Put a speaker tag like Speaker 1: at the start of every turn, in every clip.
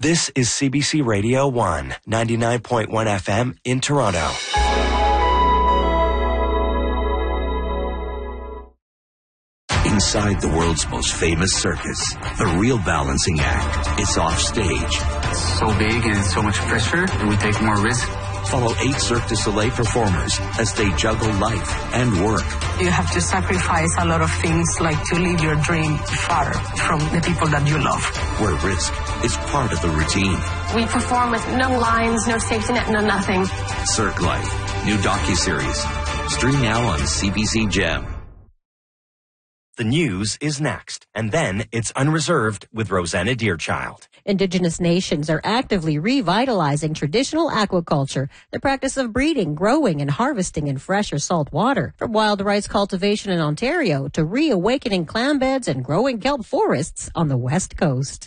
Speaker 1: This is CBC Radio 1, 99.1 FM in Toronto.
Speaker 2: Inside the world's most famous circus, the real balancing act is off stage.
Speaker 3: It's so big and so much pressure, and we take more risk.
Speaker 2: Follow 8 Cirque du Soleil performers as they juggle life and work.
Speaker 4: You have to sacrifice a lot of things, like to leave your dream far from the people that you love.
Speaker 2: Where risk is part of the routine.
Speaker 5: We perform with no lines, no safety net, no nothing.
Speaker 2: Cirque Life, new docuseries. Stream now on CBC Gem.
Speaker 1: The news is next, and then it's Unreserved with Rosanna Deerchild.
Speaker 6: Indigenous nations are actively revitalizing traditional aquaculture, the practice of breeding, growing, and harvesting in fresh or salt water. From wild rice cultivation in Ontario to reawakening clam beds and growing kelp forests on the West Coast.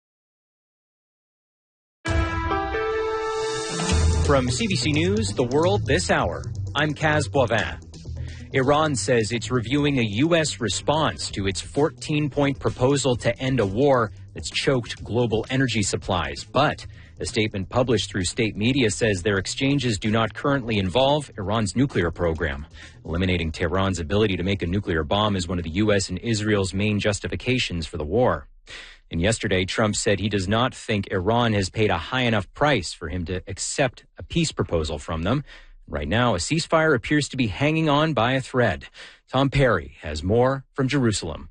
Speaker 7: From CBC News, The World This Hour, I'm Kaz Boivin. Iran says it's reviewing a U.S. response to its 14-point proposal to end a war that's choked global energy supplies. But a statement published through state media says their exchanges do not currently involve Iran's nuclear program. Eliminating Tehran's ability to make a nuclear bomb is one of the U.S. and Israel's main justifications for the war. And yesterday, Trump said he does not think Iran has paid a high enough price for him to accept a peace proposal from them. Right now, a ceasefire appears to be hanging on by a thread. Tom Perry has more from Jerusalem.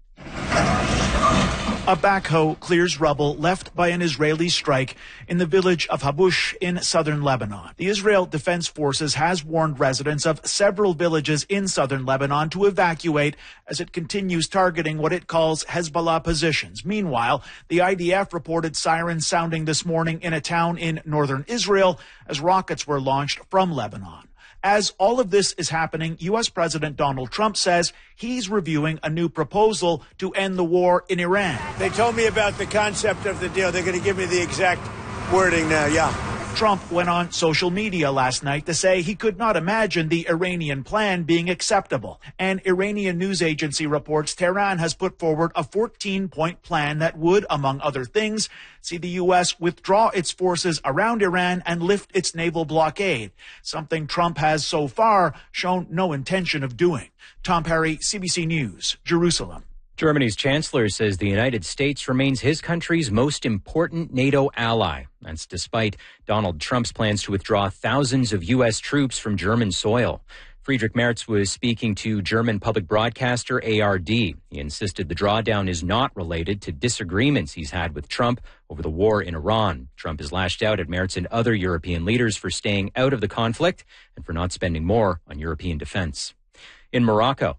Speaker 8: A backhoe clears rubble left by an Israeli strike in the village of Habush in southern Lebanon. The Israel Defense Forces has warned residents of several villages in southern Lebanon to evacuate as it continues targeting what it calls Hezbollah positions. Meanwhile, the IDF reported sirens sounding this morning in a town in northern Israel as rockets were launched from Lebanon. As all of this is happening, U.S. President Donald Trump says he's reviewing a new proposal to end the war in Iran.
Speaker 9: They told me about the concept of the deal. They're going to give me the exact wording now, yeah.
Speaker 8: Trump went on social media last night to say he could not imagine the Iranian plan being acceptable. An Iranian news agency reports Tehran has put forward a 14-point plan that would, among other things, see the U.S. withdraw its forces around Iran and lift its naval blockade, something Trump has so far shown no intention of doing. Tom Perry, CBC News, Jerusalem.
Speaker 7: Germany's chancellor says the United States remains his country's most important NATO ally. That's despite Donald Trump's plans to withdraw thousands of U.S. troops from German soil. Friedrich Merz was speaking to German public broadcaster ARD. He insisted the drawdown is not related to disagreements he's had with Trump over the war in Iran. Trump has lashed out at Merz and other European leaders for staying out of the conflict and for not spending more on European defense. In Morocco,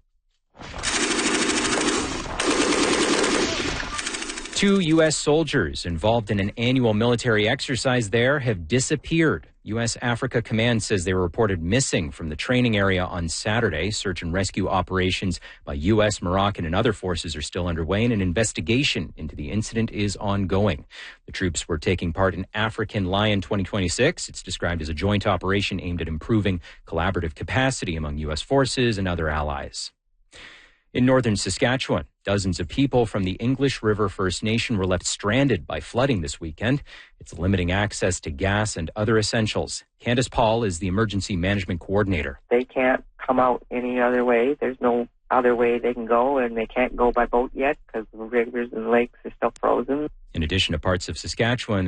Speaker 7: 2 U.S. soldiers involved in an annual military exercise there have disappeared. U.S. Africa Command says they were reported missing from the training area on Saturday. Search and rescue operations by U.S., Moroccan, and other forces are still underway, and an investigation into the incident is ongoing. The troops were taking part in African Lion 2026. It's described as a joint operation aimed at improving collaborative capacity among U.S. forces and other allies. In northern Saskatchewan, dozens of people from the English River First Nation were left stranded by flooding this weekend. It's limiting access to gas and other essentials. Candace Paul is the emergency management coordinator.
Speaker 10: They can't come out any other way. There's no other way they can go, and they can't go by boat yet because the rivers and lakes are still frozen.
Speaker 7: In addition to parts of Saskatchewan,